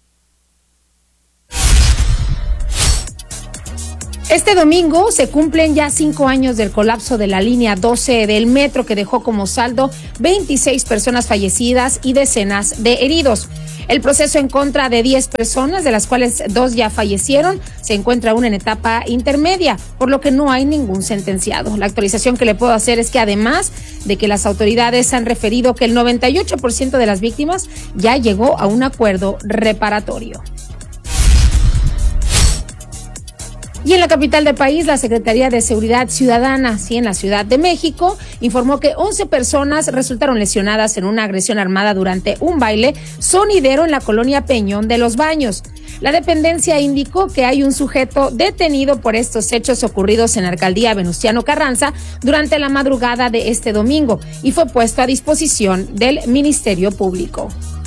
Este domingo se cumplen ya 5 años del colapso de la línea 12 del metro, que dejó como saldo 26 personas fallecidas y decenas de heridos. El proceso en contra de 10 personas, de las cuales 2 ya fallecieron, se encuentra aún en etapa intermedia, por lo que no hay ningún sentenciado. La actualización que le puedo hacer es que, además de que las autoridades han referido que el 98% de las víctimas ya llegó a un acuerdo reparatorio. Y en la capital del país, la Secretaría de Seguridad Ciudadana, en la Ciudad de México, informó que 11 personas resultaron lesionadas en una agresión armada durante un baile sonidero en la colonia Peñón de los Baños. La dependencia indicó que hay un sujeto detenido por estos hechos ocurridos en la alcaldía Venustiano Carranza durante la madrugada de este domingo y fue puesto a disposición del Ministerio Público.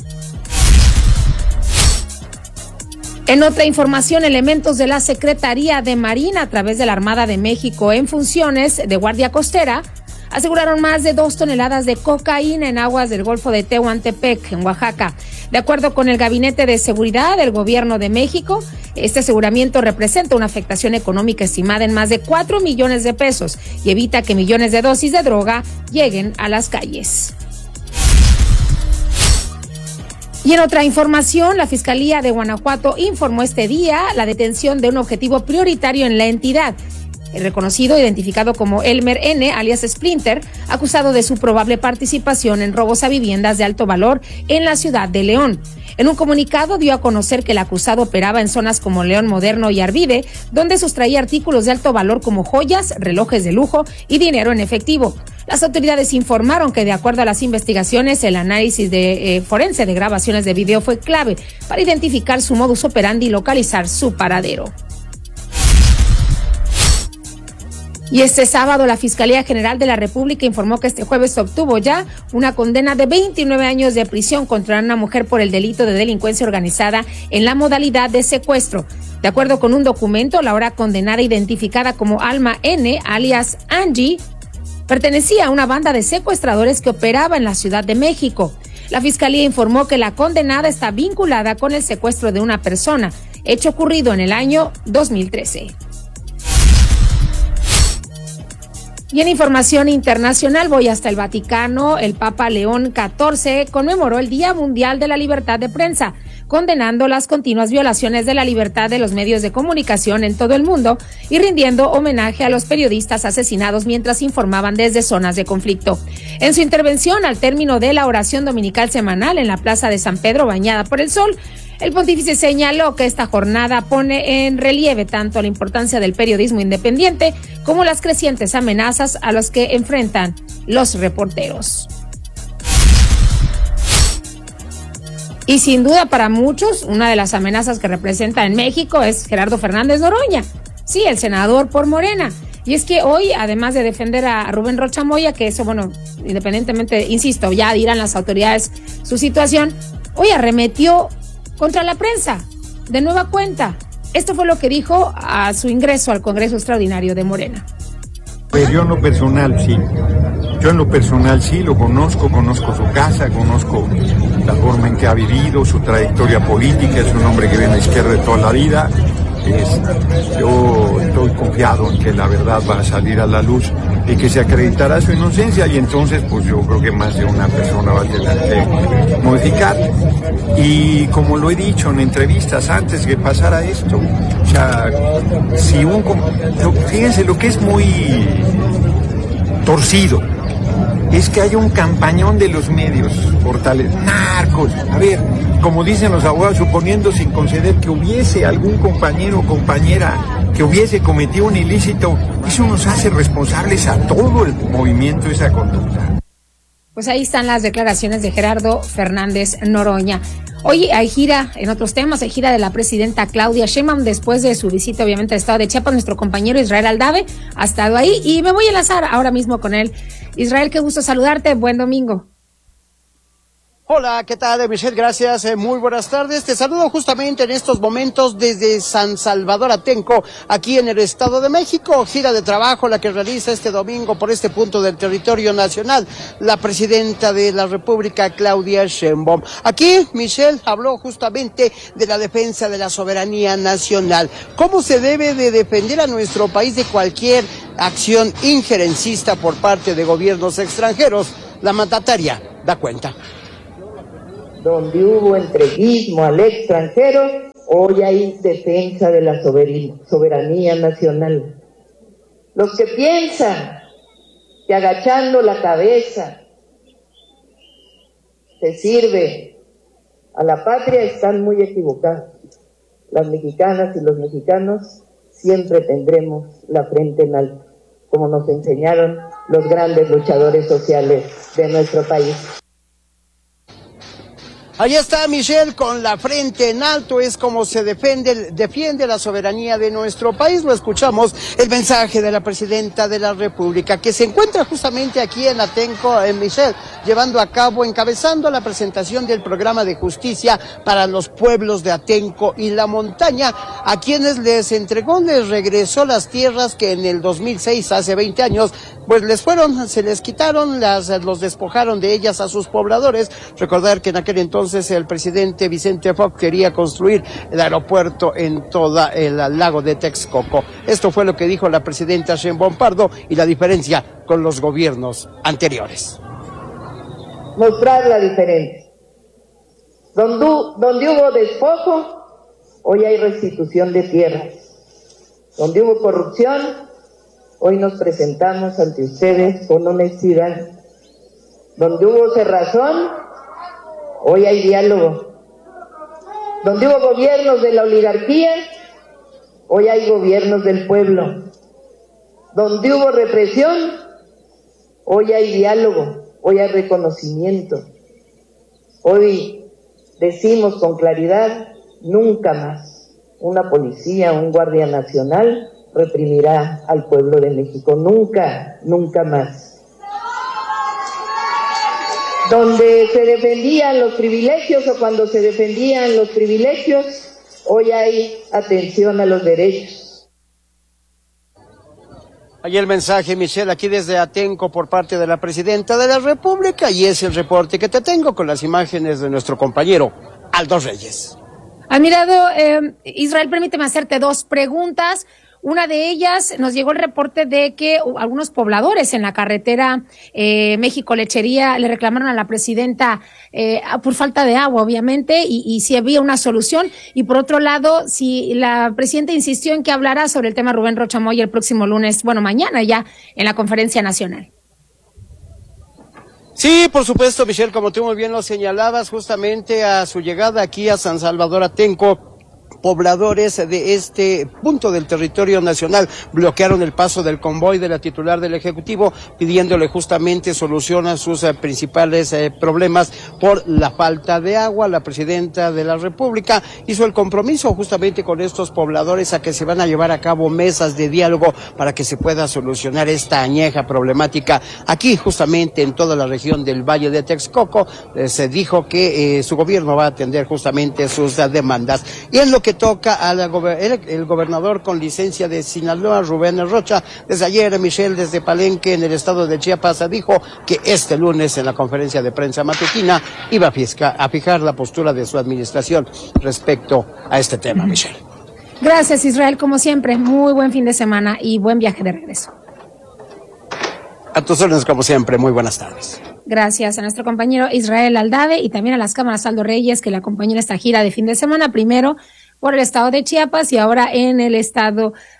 En otra información, elementos de la Secretaría de Marina, a través de la Armada de México en funciones de Guardia Costera, aseguraron más de 2 toneladas de cocaína en aguas del Golfo de Tehuantepec, en Oaxaca. De acuerdo con el Gabinete de Seguridad del Gobierno de México, este aseguramiento representa una afectación económica estimada en más de 4 millones de pesos y evita que millones de dosis de droga lleguen a las calles. Y en otra información, la Fiscalía de Guanajuato informó este día la detención de un objetivo prioritario en la entidad. El reconocido, identificado como Elmer N., alias Splinter, acusado de su probable participación en robos a viviendas de alto valor en la ciudad de León. En un comunicado dio a conocer que el acusado operaba en zonas como León Moderno y Arvide, donde sustraía artículos de alto valor como joyas, relojes de lujo y dinero en efectivo. Las autoridades informaron que, de acuerdo a las investigaciones, el análisis forense de grabaciones de video fue clave para identificar su modus operandi y localizar su paradero. Y este sábado, la Fiscalía General de la República informó que este jueves obtuvo ya una condena de 29 años de prisión contra una mujer por el delito de delincuencia organizada en la modalidad de secuestro. De acuerdo con un documento, la ahora condenada, identificada como Alma N., alias Angie, pertenecía a una banda de secuestradores que operaba en la Ciudad de México. La Fiscalía informó que la condenada está vinculada con el secuestro de una persona, hecho ocurrido en el año 2013. Y en información internacional, voy hasta el Vaticano. El Papa León XIV conmemoró el Día Mundial de la Libertad de Prensa, condenando las continuas violaciones de la libertad de los medios de comunicación en todo el mundo y rindiendo homenaje a los periodistas asesinados mientras informaban desde zonas de conflicto. En su intervención al término de la oración dominical semanal en la Plaza de San Pedro, bañada por el sol, el pontífice señaló que esta jornada pone en relieve tanto la importancia del periodismo independiente como las crecientes amenazas a las que enfrentan los reporteros. Y sin duda para muchos, una de las amenazas que representa en México es Gerardo Fernández Noroña, sí, el senador por Morena. Y es que hoy, además de defender a Rubén Rocha Moya, que eso, bueno, independientemente, insisto, ya dirán las autoridades su situación, hoy arremetió contra la prensa, de nueva cuenta. Esto fue lo que dijo a su ingreso al Congreso Extraordinario de Morena. Pues yo en lo personal sí lo conozco su casa, conozco la forma en que ha vivido, su trayectoria política, es un hombre que viene a la izquierda de toda la vida. Yo estoy confiado en que la verdad va a salir a la luz y que se acreditará su inocencia, y entonces pues yo creo que más de una persona va a tener que modificar. Y como lo he dicho en entrevistas antes que pasara esto, o sea, fíjense, lo que es muy torcido es que hay un campañón de los medios, portales, narcos. A ver, como dicen los abogados, suponiendo sin conceder que hubiese algún compañero o compañera que hubiese cometido un ilícito, eso nos hace responsables a todo el movimiento de esa conducta. Pues ahí están las declaraciones de Gerardo Fernández Noroña. Hoy hay gira, en otros temas, hay gira de la presidenta Claudia Sheinbaum después de su visita, obviamente, al estado de Chiapas. Nuestro compañero Israel Aldave ha estado ahí y me voy a enlazar ahora mismo con él. Israel, qué gusto saludarte. Buen domingo. Hola, ¿qué tal, Michelle? Gracias, muy buenas tardes. Te saludo justamente en estos momentos desde San Salvador Atenco, aquí en el Estado de México. Gira de trabajo la que realiza este domingo por este punto del territorio nacional la presidenta de la República, Claudia Sheinbaum. Aquí, Michelle habló justamente de la defensa de la soberanía nacional. ¿Cómo se debe de defender a nuestro país de cualquier acción injerencista por parte de gobiernos extranjeros? La mandataria da cuenta. Donde hubo entreguismo al extranjero, hoy hay defensa de la soberanía nacional. Los que piensan que agachando la cabeza se sirve a la patria están muy equivocados. Las mexicanas y los mexicanos siempre tendremos la frente en alto, como nos enseñaron los grandes luchadores sociales de nuestro país. Ahí está Michelle, con la frente en alto, es como se defiende la soberanía de nuestro país. Lo escuchamos, el mensaje de la presidenta de la República, que se encuentra justamente aquí en Atenco, en Michelle, llevando a cabo, encabezando la presentación del programa de justicia para los pueblos de Atenco y la montaña, a quienes les regresó las tierras que en el 2006, hace 20 años, pues se les quitaron, los despojaron de ellas a sus pobladores. Recordar que en aquel entonces el presidente Vicente Fox quería construir el aeropuerto en todo el lago de Texcoco. Esto fue lo que dijo la presidenta Sheinbaum Pardo y la diferencia con los gobiernos anteriores. Mostrar la diferencia. Donde hubo despojo, hoy hay restitución de tierras. Donde hubo corrupción, hoy nos presentamos ante ustedes con honestidad. Donde hubo cerrazón, hoy hay diálogo. Donde hubo gobiernos de la oligarquía, hoy hay gobiernos del pueblo. Donde hubo represión, hoy hay diálogo, hoy hay reconocimiento. Hoy decimos con claridad, nunca más una policía, un guardia nacional reprimirá al pueblo de México. Nunca, nunca más. Donde se defendían los privilegios o cuando se defendían los privilegios, hoy hay atención a los derechos. Ahí el mensaje, Michelle, aquí desde Atenco por parte de la presidenta de la República, y es el reporte que te tengo con las imágenes de nuestro compañero Aldo Reyes. Admirado Israel, permíteme hacerte dos preguntas. Una de ellas, nos llegó el reporte de que algunos pobladores en la carretera México-Lechería le reclamaron a la presidenta por falta de agua, obviamente, y si había una solución. Y por otro lado, si la presidenta insistió en que hablara sobre el tema Rubén Rocha Moya el próximo lunes, mañana ya, en la conferencia nacional. Sí, por supuesto, Michelle, como tú muy bien lo señalabas, justamente a su llegada aquí a San Salvador Atenco, pobladores de este punto del territorio nacional bloquearon el paso del convoy de la titular del Ejecutivo, pidiéndole justamente solución a sus principales problemas por la falta de agua. La presidenta de la República hizo el compromiso justamente con estos pobladores a que se van a llevar a cabo mesas de diálogo para que se pueda solucionar esta añeja problemática aquí justamente en toda la región del Valle de Texcoco. Se dijo que su gobierno va a atender justamente sus demandas. Y en lo que toca el gobernador con licencia de Sinaloa, Rubén Rocha, desde ayer, Michelle, desde Palenque, en el estado de Chiapas, dijo que este lunes en la conferencia de prensa matutina iba a fijar la postura de su administración respecto a este tema, Michelle. Gracias, Israel, como siempre, muy buen fin de semana y buen viaje de regreso. A tus órdenes, como siempre, muy buenas tardes. Gracias a nuestro compañero Israel Aldave y también a las cámaras Aldo Reyes, que le acompañó en esta gira de fin de semana, primero por el estado de Chiapas y ahora en el estado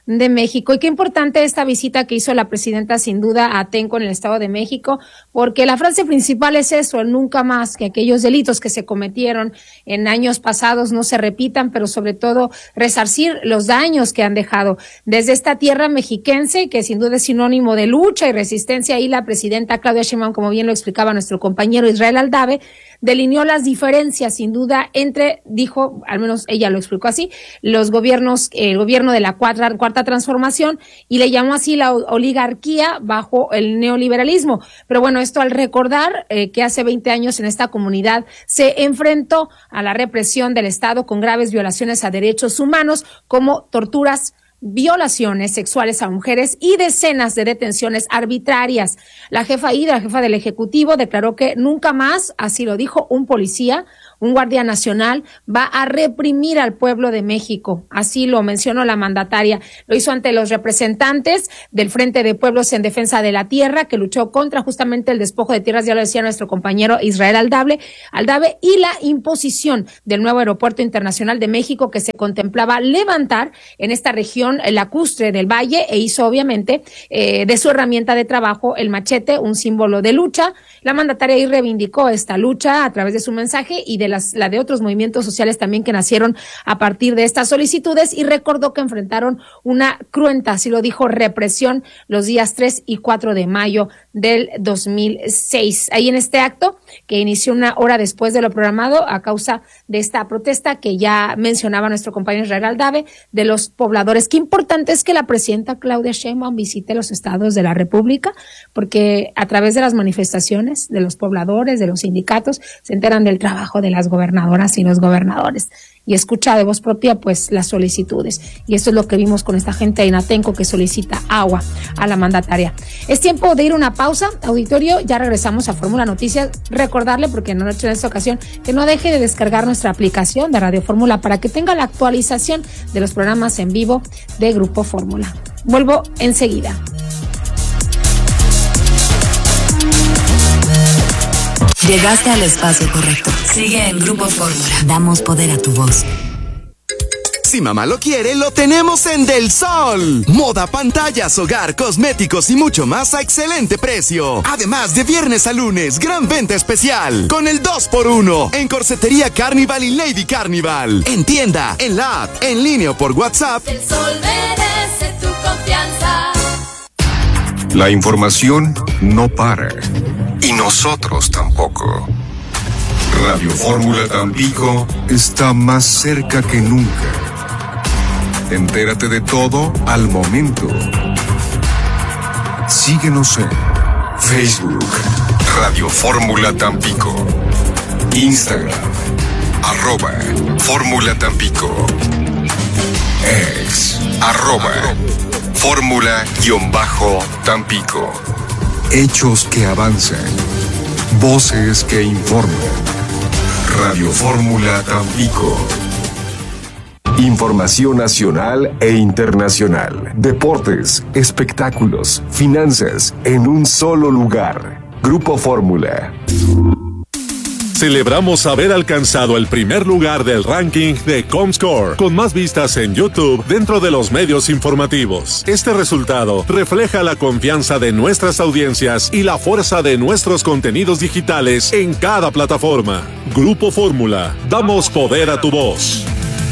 de México. Y qué importante esta visita que hizo la presidenta sin duda a Atenco en el Estado de México, porque la frase principal es eso, el nunca más, que aquellos delitos que se cometieron en años pasados no se repitan, pero sobre todo resarcir los daños que han dejado. Desde esta tierra mexiquense, que sin duda es sinónimo de lucha y resistencia, y la presidenta Claudia Sheinbaum, como bien lo explicaba nuestro compañero Israel Aldave, delineó las diferencias, sin duda, entre, dijo, al menos ella lo explicó así, los gobiernos, el gobierno de la cuarta transformación, y le llamó así la oligarquía bajo el neoliberalismo. Pero bueno, esto al recordar que hace 20 años en esta comunidad se enfrentó a la represión del Estado con graves violaciones a derechos humanos, como torturas, violaciones sexuales a mujeres y decenas de detenciones arbitrarias. La jefa del Ejecutivo, declaró que nunca más, así lo dijo, un policía, un guardia nacional, va a reprimir al pueblo de México. Así lo mencionó la mandataria. Lo hizo ante los representantes del Frente de Pueblos en Defensa de la Tierra, que luchó contra justamente el despojo de tierras, ya lo decía nuestro compañero Israel Aldave, y la imposición del nuevo Aeropuerto Internacional de México, que se contemplaba levantar en esta región lacustre del Valle, e hizo obviamente de su herramienta de trabajo el machete, un símbolo de lucha. La mandataria ahí reivindicó esta lucha a través de su mensaje y de la de otros movimientos sociales también que nacieron a partir de estas solicitudes, y recordó que enfrentaron una cruenta, así lo dijo, represión los días 3 y 4 de mayo del 2006. Ahí en este acto, que inició una hora después de lo programado a causa de esta protesta que ya mencionaba nuestro compañero Israel Aldave, de los pobladores. Qué importante es que la presidenta Claudia Sheinbaum visite los estados de la República, porque a través de las manifestaciones de los pobladores, de los sindicatos, se enteran del trabajo de las gobernadoras y los gobernadores, y escucha de voz propia pues las solicitudes, y esto es lo que vimos con esta gente en Atenco que solicita agua a la mandataria. Es tiempo de ir a una pausa, auditorio, ya regresamos a Fórmula Noticias. Recordarle, porque no lo he hecho en esta ocasión, que no deje de descargar nuestra aplicación de Radio Fórmula para que tenga la actualización de los programas en vivo de Grupo Fórmula. Vuelvo enseguida. Llegaste al espacio correcto. Sigue en Grupo Fórmula. Damos poder a tu voz. Si mamá lo quiere, lo tenemos en Del Sol. Moda, pantallas, hogar, cosméticos y mucho más a excelente precio. Además, de viernes a lunes, gran venta especial con el 2x1 en Corsetería Carnival y Lady Carnival. En tienda, en la app, en línea o por WhatsApp. Del Sol merece tu confianza. La información no para. Y nosotros tampoco. Radio Fórmula Tampico está más cerca que nunca. Entérate de todo al momento. Síguenos en Facebook, Radio Fórmula Tampico, Instagram, @Fórmula Tampico, X, @Fórmula_Tampico. Hechos que avanzan, voces que informan. Radio Fórmula Tampico. Información nacional e internacional. Deportes, espectáculos, finanzas, en un solo lugar. Grupo Fórmula. Celebramos haber alcanzado el primer lugar del ranking de Comscore, con más vistas en YouTube dentro de los medios informativos. Este resultado refleja la confianza de nuestras audiencias y la fuerza de nuestros contenidos digitales en cada plataforma. Grupo Fórmula, damos poder a tu voz.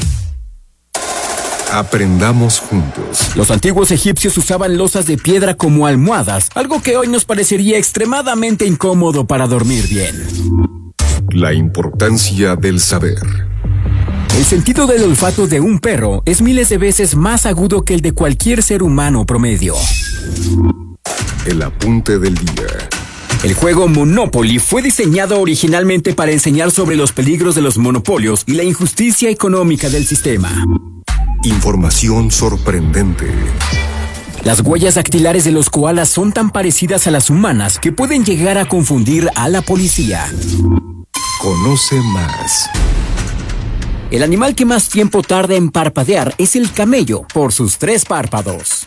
Aprendamos juntos. Los antiguos egipcios usaban losas de piedra como almohadas, algo que hoy nos parecería extremadamente incómodo para dormir bien. La importancia del saber. El sentido del olfato de un perro es miles de veces más agudo que el de cualquier ser humano promedio. El apunte del día. El juego Monopoly fue diseñado originalmente para enseñar sobre los peligros de los monopolios y la injusticia económica del sistema. Información sorprendente. Las huellas dactilares de los koalas son tan parecidas a las humanas que pueden llegar a confundir a la policía. Conoce más. El animal que más tiempo tarda en parpadear es el camello, por sus 3 párpados.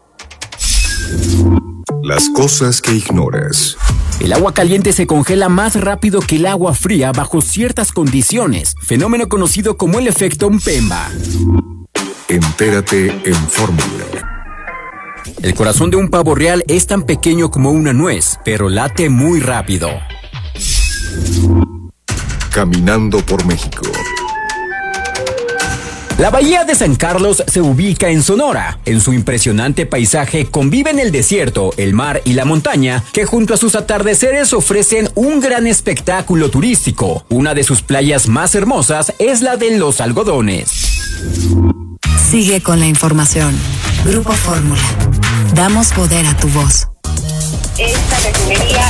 Las cosas que ignoras. El agua caliente se congela más rápido que el agua fría bajo ciertas condiciones, fenómeno conocido como el efecto Mpemba. Entérate en Fórmula. El corazón de un pavo real es tan pequeño como una nuez, pero late muy rápido. Caminando por México. La bahía de San Carlos se ubica en Sonora. En su impresionante paisaje conviven el desierto, el mar y la montaña, que junto a sus atardeceres ofrecen un gran espectáculo turístico. Una de sus playas más hermosas es la de Los Algodones. Sigue con la información. Grupo Fórmula. Damos poder a tu voz. Esta refinería...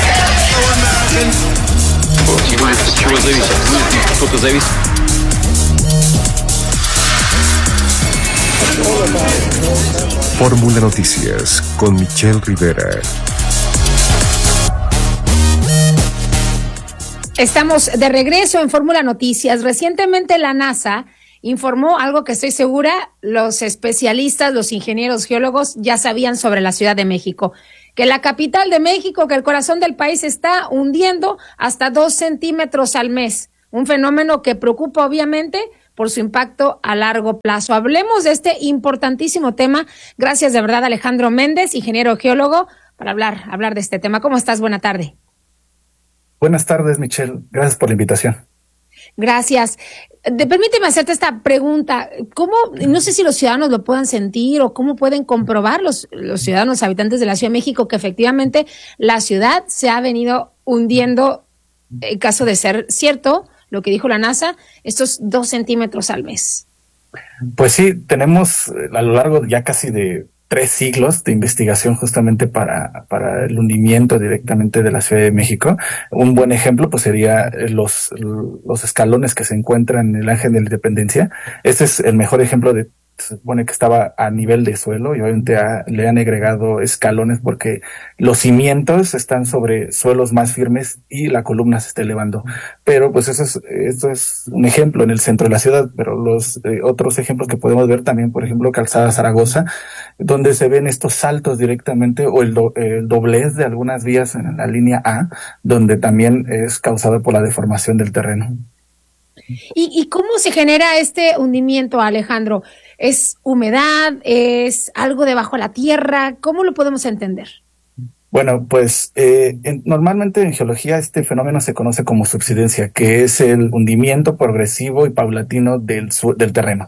Fórmula Noticias con Michelle Rivera. Estamos de regreso en Fórmula Noticias. Recientemente la NASA informó algo que estoy segura los especialistas, los ingenieros geólogos ya sabían sobre la Ciudad de México, que la capital de México, que el corazón del país se está hundiendo hasta 2 centímetros al mes, un fenómeno que preocupa obviamente por su impacto a largo plazo. Hablemos de este importantísimo tema. Gracias de verdad, Alejandro Méndez, ingeniero geólogo, para hablar de este tema. ¿Cómo estás? Buena tarde. Buenas tardes, Michelle. Gracias por la invitación. Gracias. Permíteme hacerte esta pregunta. ¿Cómo, no sé si los ciudadanos lo puedan sentir o cómo pueden comprobar los ciudadanos habitantes de la Ciudad de México que efectivamente la ciudad se ha venido hundiendo, en caso de ser cierto lo que dijo la NASA, estos 2 centímetros al mes? Pues sí, tenemos a lo largo ya casi de 3 siglos de investigación justamente para el hundimiento directamente de la Ciudad de México. Un buen ejemplo pues sería los escalones que se encuentran en el Ángel de la Independencia. Este es el mejor ejemplo de, se supone que estaba a nivel de suelo y obviamente le han agregado escalones porque los cimientos están sobre suelos más firmes y la columna se está elevando. Pero pues esto es un ejemplo en el centro de la ciudad, pero los otros ejemplos que podemos ver también, por ejemplo, Calzada Zaragoza, donde se ven estos saltos directamente o el doblez de algunas vías en la línea A, donde también es causado por la deformación del terreno. ¿Y cómo se genera este hundimiento, Alejandro? ¿Es humedad? ¿Es algo debajo de la tierra? ¿Cómo lo podemos entender? Bueno, pues normalmente en geología este fenómeno se conoce como subsidencia, que es el hundimiento progresivo y paulatino del terreno.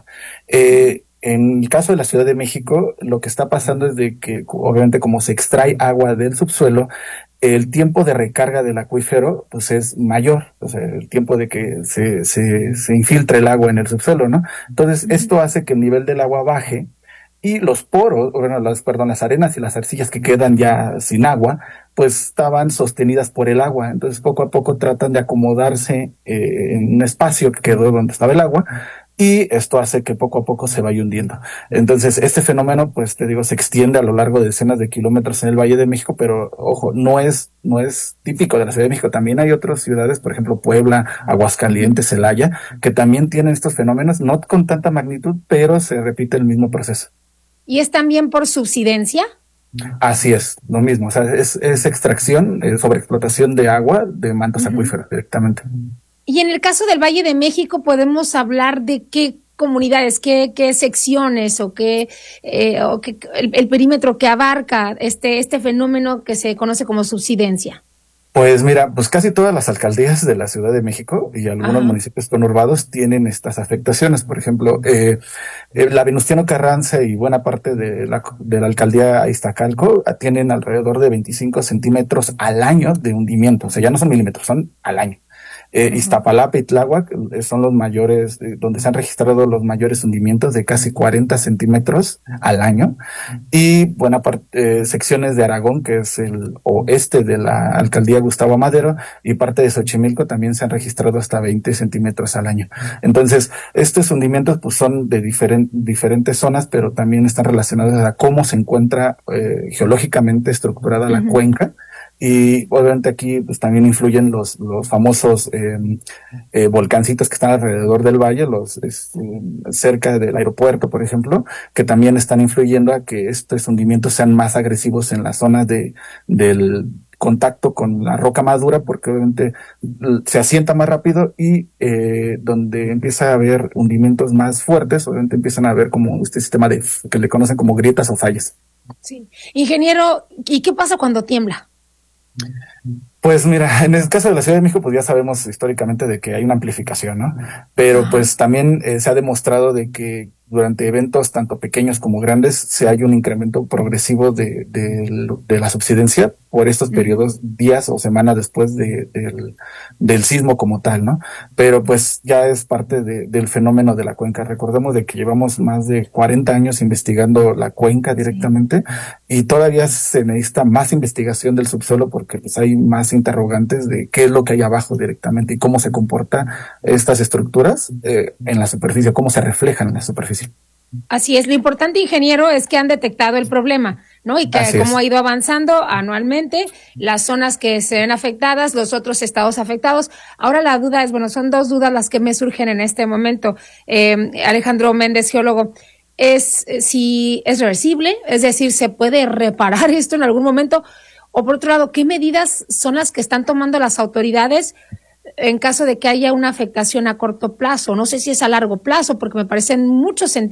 En el caso de la Ciudad de México, lo que está pasando es de que, obviamente, como se extrae agua del subsuelo, el tiempo de recarga del acuífero pues es mayor, o sea, el tiempo de que se infiltre el agua en el subsuelo, ¿no? Entonces, esto hace que el nivel del agua baje y los poros, las arenas y las arcillas que quedan ya sin agua, pues estaban sostenidas por el agua. Entonces, poco a poco tratan de acomodarse en un espacio que quedó donde estaba el agua. Y esto hace que poco a poco se vaya hundiendo. Entonces, este fenómeno, pues te digo, se extiende a lo largo de decenas de kilómetros en el Valle de México, pero ojo, no es típico de la Ciudad de México. También hay otras ciudades, por ejemplo, Puebla, Aguascalientes, Celaya, que también tienen estos fenómenos, no con tanta magnitud, pero se repite el mismo proceso. ¿Y es también por subsidencia? Así es, lo mismo. O sea, es extracción, sobreexplotación de agua de mantos acuíferos directamente. Y en el caso del Valle de México, ¿podemos hablar de qué comunidades, qué secciones o qué el perímetro que abarca este fenómeno que se conoce como subsidencia? Pues mira, pues casi todas las alcaldías de la Ciudad de México y algunos municipios conurbados tienen estas afectaciones. Por ejemplo, la Venustiano Carranza y buena parte de la alcaldía Iztacalco tienen alrededor de 25 centímetros al año de hundimiento. O sea, ya no son milímetros, son al año. Iztapalapa y Tláhuac son los mayores, donde se han registrado los mayores hundimientos de casi 40 centímetros al año. Y buena parte, secciones de Aragón, que es el oeste de la alcaldía Gustavo Madero, y parte de Xochimilco también se han registrado hasta 20 centímetros al año. Entonces, estos hundimientos pues son de diferentes zonas, pero también están relacionados a cómo se encuentra geológicamente estructurada la cuenca. Y obviamente aquí pues también influyen los famosos volcancitos que están alrededor del valle, cerca del aeropuerto, por ejemplo, que también están influyendo a que estos hundimientos sean más agresivos en las zonas del contacto con la roca más dura, porque obviamente se asienta más rápido y donde empieza a haber hundimientos más fuertes, obviamente empiezan a haber como este sistema de que le conocen como grietas o fallas. Sí. Ingeniero, ¿y qué pasa cuando tiembla? Pues mira, en el caso de la Ciudad de México, pues ya sabemos históricamente de que hay una amplificación, ¿no? Pero pues también se ha demostrado de que durante eventos tanto pequeños como grandes se hay un incremento progresivo de la subsidencia por estos periodos, días o semanas después del sismo como tal, ¿no? Pero pues ya es parte del fenómeno de la cuenca. Recordemos de que llevamos más de 40 años investigando la cuenca directamente y todavía se necesita más investigación del subsuelo porque pues hay más interrogantes de qué es lo que hay abajo directamente y cómo se comportan estas estructuras en la superficie, cómo se reflejan en la superficie. Así es, lo importante, ingeniero, es que han detectado el problema, ¿no? Y que cómo ha ido avanzando anualmente, las zonas que se ven afectadas, los otros estados afectados. Ahora la duda es, bueno, son dos dudas las que me surgen en este momento. Alejandro Méndez, geólogo, es si es reversible, es decir, ¿se puede reparar esto en algún momento? O por otro lado, ¿qué medidas son las que están tomando las autoridades en caso de que haya una afectación a corto plazo? No sé si es a largo plazo, porque me parece en muchos sentidos